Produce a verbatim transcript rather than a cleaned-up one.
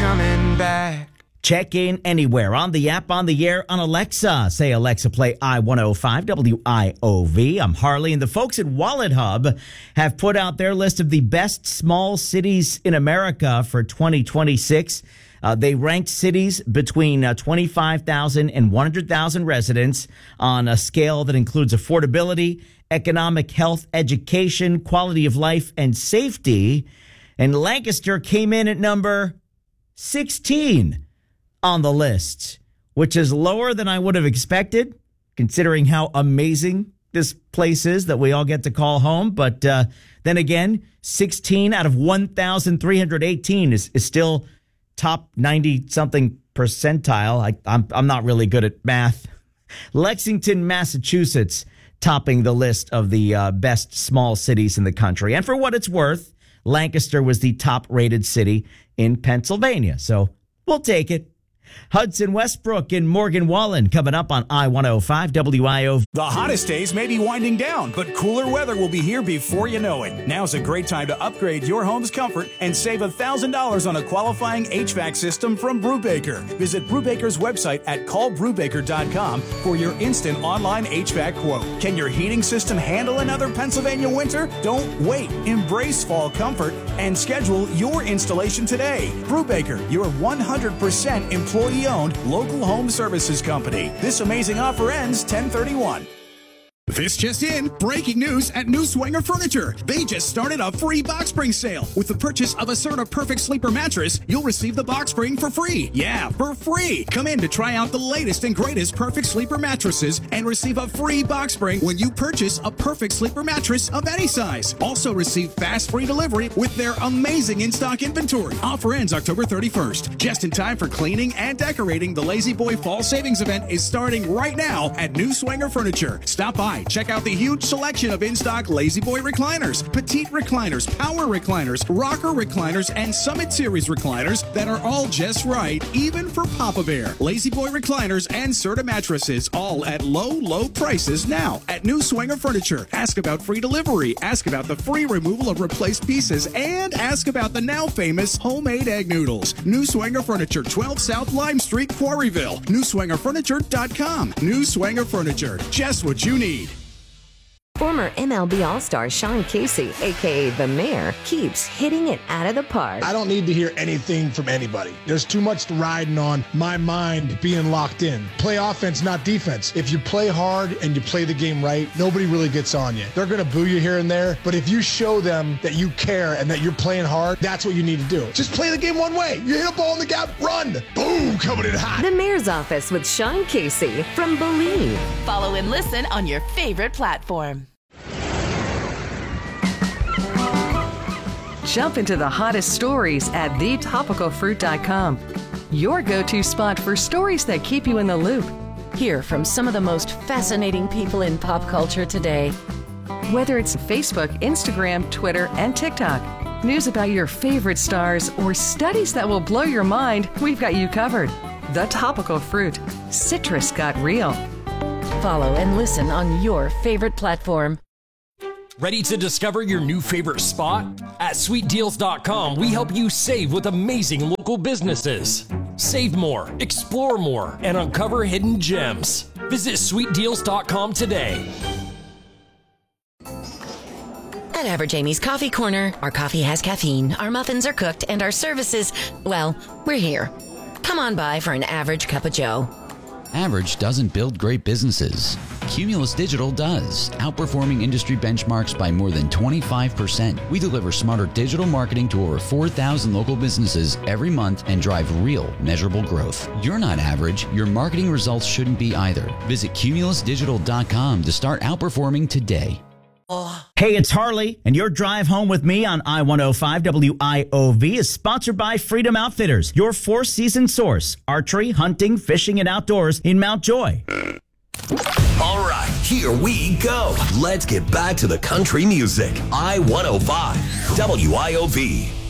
coming back. Check in anywhere, on the app, on the air, on Alexa. Say, Alexa, play I one oh five W I O V. I'm Harley, and the folks at Wallet Hub have put out their list of the best small cities in America for twenty twenty-six. Uh, they ranked cities between uh, twenty-five thousand and one hundred thousand residents on a scale that includes affordability, economic health, education, quality of life, and safety. And Lancaster came in at number sixteen on the list, which is lower than I would have expected, considering how amazing this place is that we all get to call home. But uh, then again, sixteen out of one thousand three hundred eighteen is, is still top ninety-something percentile. I, I'm, I'm not really good at math. Lexington, Massachusetts, topping the list of the uh, best small cities in the country. And for what it's worth, Lancaster was the top-rated city in Pennsylvania. So we'll take it. Hudson Westbrook and Morgan Wallen coming up on I one oh five W I O V. The hottest days may be winding down, but cooler weather will be here before you know it. Now's a great time to upgrade your home's comfort and save one thousand dollars on a qualifying H V A C system from Brubaker. Visit Brubaker's website at call brubaker dot com for your instant online H V A C quote. Can your heating system handle another Pennsylvania winter? Don't wait. Embrace fall comfort and schedule your installation today. Brubaker, your one hundred percent employee-owned local home services company. This amazing offer ends ten thirty-one. This just in, breaking news at New Swinger Furniture. They just started a free box spring sale. With the purchase of a Serta Perfect Sleeper mattress, you'll receive the box spring for free. Yeah, for free. Come in to try out the latest and greatest Perfect Sleeper mattresses and receive a free box spring when you purchase a Perfect Sleeper mattress of any size. Also receive fast free delivery with their amazing in-stock inventory. Offer ends October thirty-first. Just in time for cleaning and decorating, the Lazy Boy Fall Savings Event is starting right now at New Swinger Furniture. Stop by. Check out the huge selection of in-stock Lazy Boy recliners, petite recliners, power recliners, rocker recliners, and Summit Series recliners that are all just right, even for Papa Bear. Lazy Boy recliners and Serta mattresses, all at low, low prices now at New Swinger Furniture. Ask about free delivery, ask about the free removal of replaced pieces, and ask about the now famous homemade egg noodles. New Swinger Furniture, twelve South Lime Street, Quarryville. new swinger furniture dot com. New Swinger Furniture, just what you need. Former M L B All-Star Sean Casey, a k a. The Mayor, keeps hitting it out of the park. I don't need to hear anything from anybody. There's too much riding on my mind being locked in. Play offense, not defense. If you play hard and you play the game right, nobody really gets on you. They're going to boo you here and there, but if you show them that you care and that you're playing hard, that's what you need to do. Just play the game one way. You hit a ball in the gap, run. Boom, coming in hot. The Mayor's Office with Sean Casey from Believe. Follow and listen on your favorite platform. Jump into the hottest stories at the topical fruit dot com. Your go-to spot for stories that keep you in the loop. Hear from some of the most fascinating people in pop culture today. Whether it's Facebook, Instagram, Twitter, and TikTok, news about your favorite stars, or studies that will blow your mind, we've got you covered. The Topical Fruit. Citrus got real. Follow and listen on your favorite platform. Ready to discover your new favorite spot? At sweet deals dot com, we help you save with amazing local businesses. Save more, explore more, and uncover hidden gems. Visit sweet deals dot com today. At Average Amy's Coffee Corner, our coffee has caffeine, our muffins are cooked, and our services, well, we're here. Come on by for an average cup of joe. Average doesn't build great businesses. Cumulus Digital does, outperforming industry benchmarks by more than twenty-five percent. We deliver smarter digital marketing to over four thousand local businesses every month and drive real, measurable growth. You're not average. Your marketing results shouldn't be either. Visit cumulus digital dot com to start outperforming today. Hey, it's Harley, and your drive home with me on I one oh five W I O V is sponsored by Freedom Outfitters, your four-season source, archery, hunting, fishing, and outdoors in Mount Joy. All right, here we go. Let's get back to the country music. I one oh five W I O V.